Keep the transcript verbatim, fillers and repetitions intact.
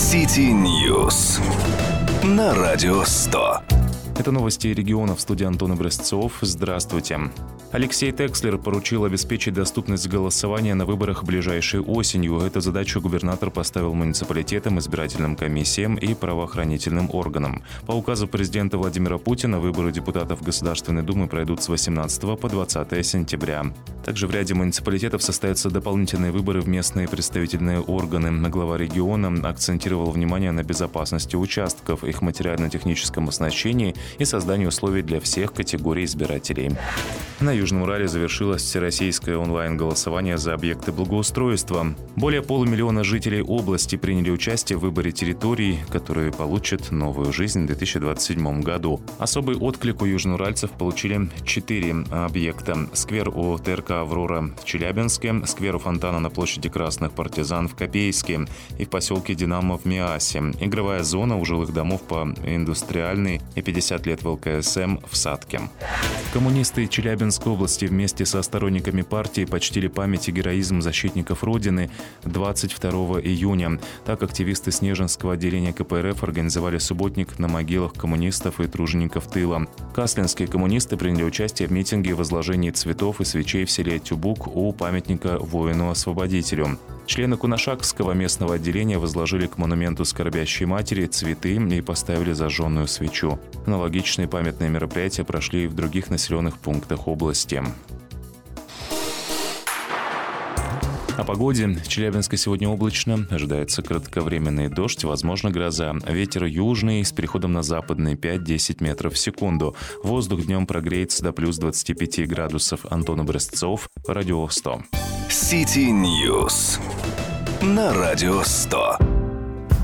City News на Радио сто. Это новости региона, в студии Антон Образцов. Здравствуйте. Алексей Текслер поручил обеспечить доступность голосования на выборах ближайшей осенью. Эту задачу губернатор поставил муниципалитетам, избирательным комиссиям и правоохранительным органам. По указу президента Владимира Путина выборы депутатов Государственной Думы пройдут с восемнадцатого по двадцатое сентября. Также в ряде муниципалитетов состоятся дополнительные выборы в местные представительные органы. Глава региона акцентировал внимание на безопасности участков, их материально-техническом оснащении и создании условий для всех категорий избирателей. На Южном Урале завершилось всероссийское онлайн-голосование за объекты благоустройства. Более полумиллиона жителей области приняли участие в выборе территорий, которые получат новую жизнь в две тысячи двадцать седьмом году. Особый отклик у южноуральцев получили четыре объекта. Сквер у ТРК «Аврора» в Челябинске, сквер у фонтана на площади Красных Партизан в Копейске и в поселке Динамо в Миасе. Игровая зона у жилых домов по Индустриальной и пятьдесят лет в ЛКСМ в Садке. Коммунисты Челябинской области вместе со сторонниками партии почтили память и героизм защитников Родины двадцать второго июня. Так активисты Снежинского отделения ка пэ эр эф организовали субботник на могилах коммунистов и тружеников тыла. Каслинские коммунисты приняли участие в митинге в возложении цветов и свечей в селе Тюбук у памятника воину-освободителю. Члены Кунашакского местного отделения возложили к монументу скорбящей матери цветы и поставили зажженную свечу. Аналогичные памятные мероприятия прошли и в других населенных пунктах области. О погоде. В Челябинске сегодня облачно. Ожидается кратковременный дождь, возможно гроза. Ветер южный с переходом на западный пять-десять метров в секунду. Воздух днем прогреется до плюс двадцати пяти градусов. Антон Образцов, Радио сто. City News на Радио сто.